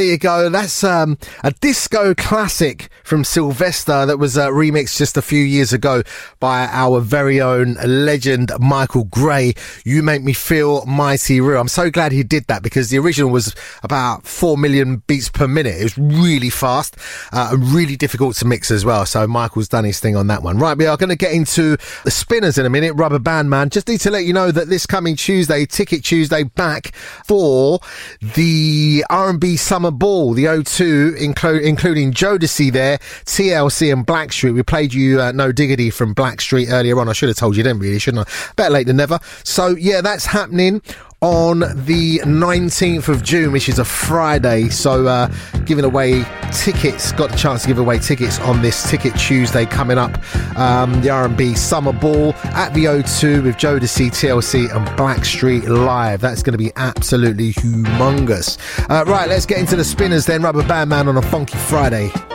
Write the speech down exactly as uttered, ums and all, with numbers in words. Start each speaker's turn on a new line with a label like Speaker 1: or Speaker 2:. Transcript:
Speaker 1: There you go. That's um, a disco classic from Sylvester that was uh, remixed just a few years ago by our very own legend Michael Gray. You Make Me Feel Mighty Real. I'm so glad he did that because the original was about four million beats per minute. It was really fast uh, and really difficult to mix as well. So Michael's done his thing on that one. Right, we are going to get into the spinners in a minute. Rubber Band Man. Just need to let you know that this coming Tuesday, Ticket Tuesday, back for the R and B Summer Ball, the O two, inclu- including Jodeci there, T L C and Blackstreet. We played you uh, No Diggity from Blackstreet earlier on. I should have told you then, really, shouldn't I? Better late than never. So, yeah, that's happening on the nineteenth of June, which is a Friday. So uh, giving away tickets, got the chance to give away tickets on this Ticket Tuesday coming up. Um, the R and B Summer Ball at the O two with Jodeci, T L C and Blackstreet live. That's going to be absolutely humongous. Uh, right, let's get into the spinners then. Rubber Band Man on a funky Friday.